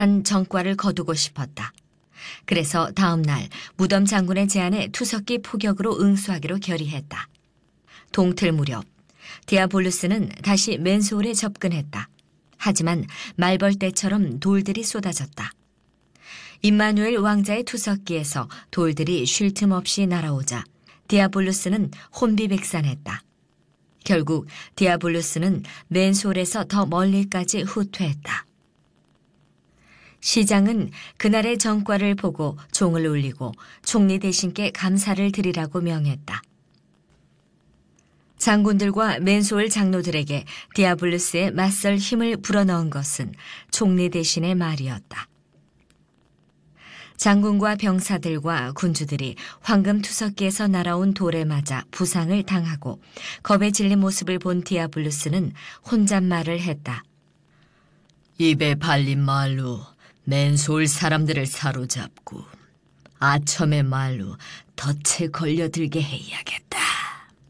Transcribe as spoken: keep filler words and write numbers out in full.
정과를 거두고 싶었다. 그래서 다음 날 무덤 장군의 제안에 투석기 포격으로 응수하기로 결의했다. 동틀 무렵 디아블루스는 다시 맨소울에 접근했다. 하지만 말벌떼처럼 돌들이 쏟아졌다. 임마누엘 왕자의 투석기에서 돌들이 쉴 틈 없이 날아오자 디아블루스는 혼비백산했다. 결국 디아블루스는 맨소울에서 더 멀리까지 후퇴했다. 시장은 그날의 정과를 보고 종을 울리고 총리 대신께 감사를 드리라고 명했다. 장군들과 맨소울 장로들에게 디아블루스에 맞설 힘을 불어넣은 것은 총리 대신의 말이었다. 장군과 병사들과 군주들이 황금 투석기에서 날아온 돌에 맞아 부상을 당하고 겁에 질린 모습을 본 디아블루스는 혼잣말을 했다. 입에 발린 말로 맨소울 사람들을 사로잡고 아첨의 말로 덫에 걸려들게 해야겠다.